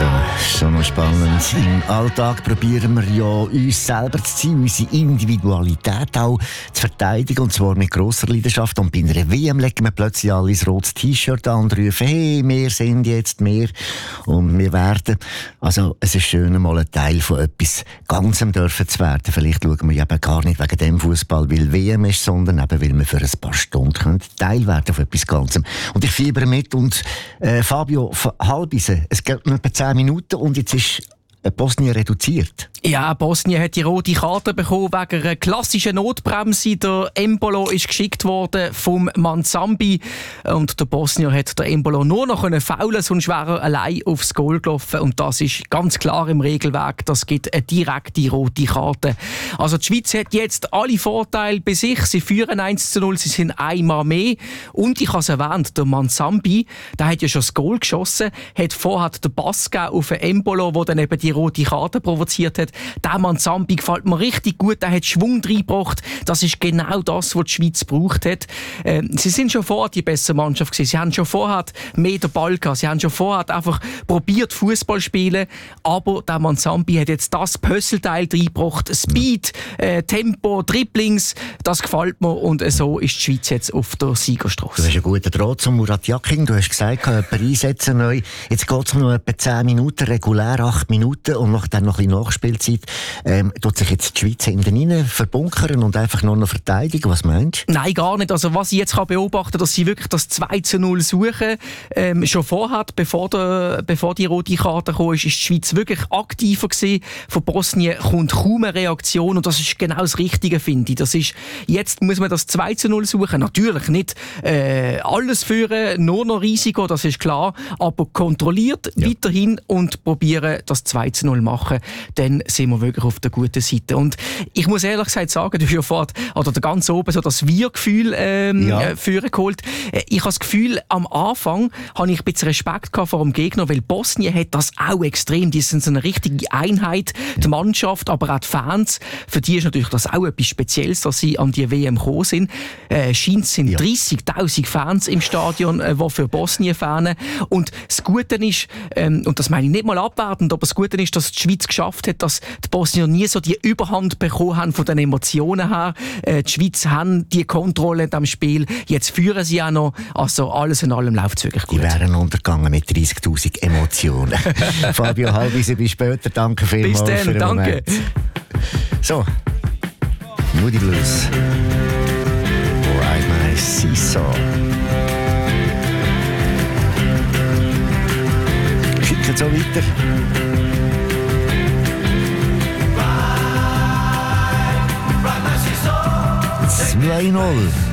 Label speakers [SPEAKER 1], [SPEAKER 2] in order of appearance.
[SPEAKER 1] Also, schon noch spannend. Im Alltag probieren wir ja, uns selber zu sein, unsere Individualität auch zu verteidigen, und zwar mit grosser Leidenschaft. Und bei einer WM legen wir plötzlich alle ein rotes T-Shirt an und rufen, hey, wir sind jetzt mehr und wir werden. Also, es ist schön, mal ein Teil von etwas Ganzem dürfen zu werden. Vielleicht schauen wir eben gar nicht wegen dem Fußball, weil WM ist, sondern eben, weil wir für ein paar Stunden Teil werden von etwas Ganzem. Und ich fiebere mit und Fabio, Halbise, es geht noch etwa 10 Minuten und jetzt ist Bosnien reduziert.
[SPEAKER 2] Ja, Bosnien hat die rote Karte bekommen wegen einer klassischen Notbremse. Der Embolo ist geschickt worden vom Manzambi und der Bosnier hat der Embolo nur noch faulen, sonst wäre er allein aufs Goal gelaufen. Und das ist ganz klar im Regelwerk. Das gibt eine direkte rote Karte. Also die Schweiz hat jetzt alle Vorteile bei sich. Sie führen 1:0, sie sind einmal mehr. Und ich habe es erwähnt, der Manzambi, der hat ja schon das Goal geschossen, hat vorher den Pass gegeben auf den Embolo, der dann eben die rote Karte provoziert hat. Der Manzambi gefällt mir richtig gut, der hat Schwung reingebracht. Das ist genau das, was die Schweiz gebraucht hat. Sie sind schon vorher die bessere Mannschaft gewesen. Sie haben schon vorher mehr den Ball gehabt. Sie haben schon vorher einfach probiert, Fußball zu spielen. Aber der Manzambi hat jetzt das Puzzleteil reingebracht. Speed, Tempo, Dribblings, das gefällt mir. Und so ist die Schweiz jetzt auf der Siegerstrasse.
[SPEAKER 1] Du hast einen guten Draht zu Murat Yakin. Du hast gesagt, jemand einsetzen neu. Jetzt geht es noch etwa 10 Minuten, regulär 8 Minuten und dann noch ein bisschen Nachspielzeit. Tut sich jetzt die Schweiz hinten rein verbunkern und einfach nur noch verteidigen? Was meinst du?
[SPEAKER 2] Nein, gar nicht. Also was ich jetzt beobachten kann, dass sie wirklich das 2:0 suchen. Schon vorher, bevor die rote Karte kam, ist die Schweiz wirklich aktiver gewesen. Von Bosnien kommt kaum eine Reaktion und das ist genau das Richtige, finde ich. Das ist, jetzt muss man das 2:0 suchen. Natürlich nicht alles führen, nur noch Risiko, das ist klar, aber kontrolliert weiterhin und probieren das 2:0 machen. Dann sind wir wirklich auf der guten Seite. Und ich muss ehrlich gesagt sagen, du hast ja vorhin, oder ganz oben so das Wir-Gefühl führen geholt. Ich habe das Gefühl, am Anfang habe ich ein bisschen Respekt gehabt vor dem Gegner, weil Bosnien hat das auch extrem. Die sind so eine richtige Einheit, die Mannschaft, aber auch die Fans. Für die ist natürlich das auch etwas Spezielles, dass sie an die WM gekommen sind. Scheint es sind 30'000 Fans im Stadion, die für Bosnien fanen. Und das Gute ist, und das meine ich nicht mal abwertend, aber das Gute ist, dass die Schweiz geschafft hat, dass die Bosnier nie so die Überhand bekommen haben von den Emotionen her. Die Schweiz haben die Kontrolle in diesem Spiel. Jetzt führen sie auch noch. Also alles in allem läuft es wirklich gut.
[SPEAKER 1] Die wären untergegangen mit 30'000 Emotionen. Fabio Halbise, bis später. Danke vielmals.
[SPEAKER 2] Bis dann, danke.
[SPEAKER 1] Moment. So, Moody Blues. Ride my seesaw. Schicken so weiter. 2:0.